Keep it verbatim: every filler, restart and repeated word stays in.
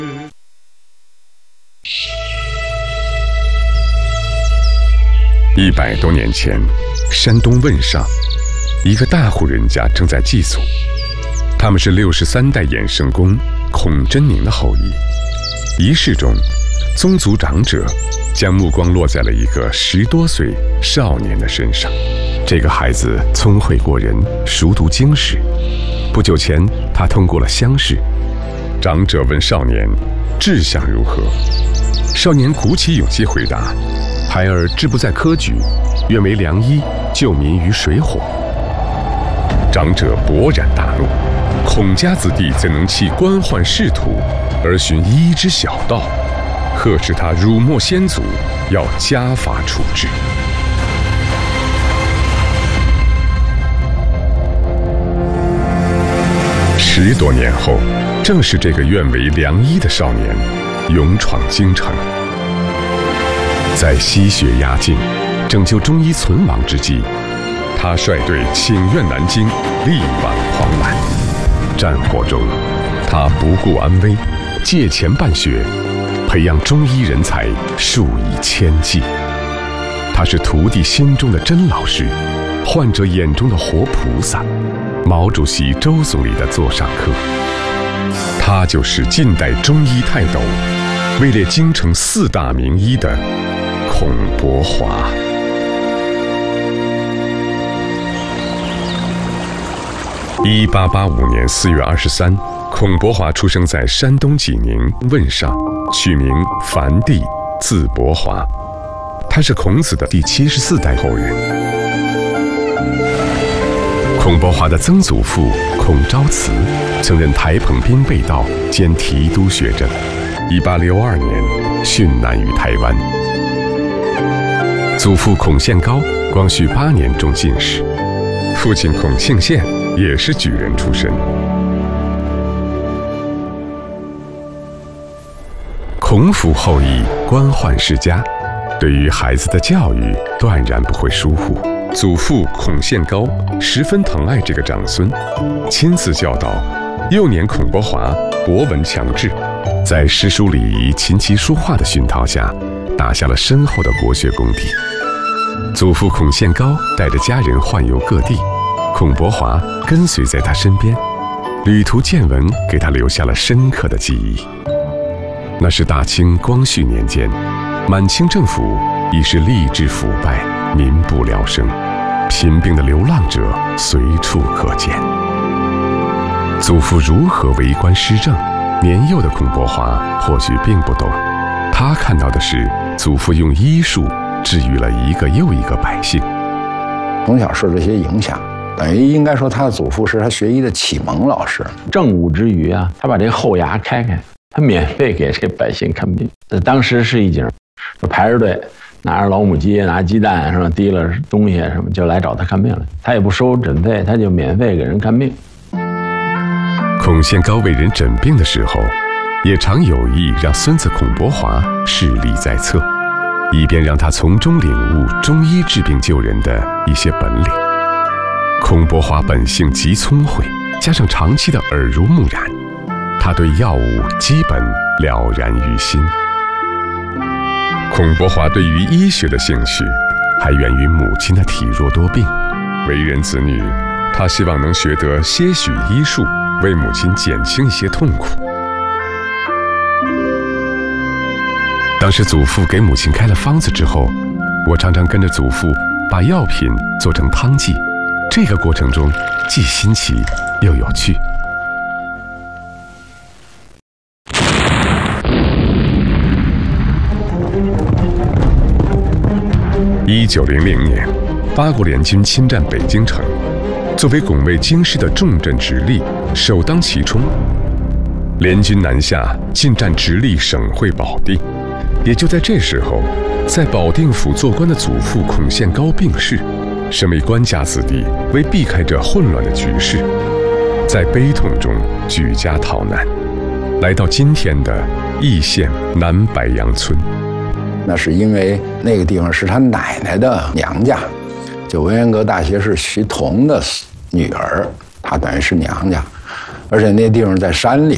一百多年前，山东汶上，一个大户人家正在祭祖。他们是六十三代衍圣公孔真宁的后裔。仪式中，宗族长者将目光落在了一个十多岁少年的身上。这个孩子聪慧过人，熟读经史。不久前，他通过了乡试。长者问少年志向如何，少年鼓起勇气回答：孩儿志不在科举，愿为良医，救民于水火。长者勃然大怒，孔家子弟怎能弃官宦仕途而寻医之小道？呵斥他辱没先祖，要家法处置。十多年后，正是这个愿为良医的少年勇闯京城。在西血压境、拯救中医存亡之际，他率队请愿南京，力挽狂澜。战火中，他不顾安危，借钱办学，培养中医人才数以千计。他是徒弟心中的真老师，患者眼中的活菩萨，毛主席周总理的座上客。他就是近代中医泰斗，位列京城四大名医的孔伯华。一八八五年四月二十三，孔伯华出生在山东济宁汶上，取名樊帝，字伯华。他是孔子的第七十四代后人。孔伯华的曾祖父孔昭慈曾任台澎兵备道兼提督学政，一八六二年殉难于台湾。祖父孔宪高光绪八年中进士，父亲孔庆宪也是举人出身。孔府后裔官宦世家，对于孩子的教育断然不会疏忽。祖父孔宪高十分疼爱这个长孙，亲自教导。幼年孔伯华博闻强志，在诗书礼仪、琴棋书画的熏陶下，打下了深厚的国学功底。祖父孔宪高带着家人宦游各地，孔伯华跟随在他身边，旅途见闻给他留下了深刻的记忆。那是大清光绪年间，满清政府已是吏治腐败，民不聊生，贫病的流浪者随处可见。祖父如何为官施政，年幼的孔伯华或许并不懂，他看到的是祖父用医术治愈了一个又一个百姓。 从小受这些影响，等于应该说他的祖父是他学医的启蒙老师。 政务之余啊，他把这个后牙开开，他免费给这个百姓看病。当时是一景，就排着队，拿着老母鸡，拿鸡蛋，是吧？提了东西什么，就来找他看病了。他也不收诊费，他就免费给人看病。 孔宪高为人诊病的时候，也常有意让孙子孔伯华势力在侧，以便让他从中领悟中医治病救人的一些本领。孔伯华本性极聪慧，加上长期的耳濡目染，他对药物基本了然于心。孔伯华对于医学的兴趣，还源于母亲的体弱多病。为人子女，他希望能学得些许医术，为母亲减轻一些痛苦。当时祖父给母亲开了方子之后，我常常跟着祖父把药品做成汤剂，这个过程中既新奇又有趣。一九零零年，八国联军侵占北京城，作为拱卫京师的重镇直隶首当其冲。联军南下，进占直隶省会保定。也就在这时候，在保定府做官的祖父孔宪高病逝。身为官家子弟，为避开这混乱的局势，在悲痛中举家逃难，来到今天的易县南白杨村。 那是因为那个地方是他奶奶的娘家，就文渊阁大学士徐桐的女儿，她等于是娘家，而且那地方在山里，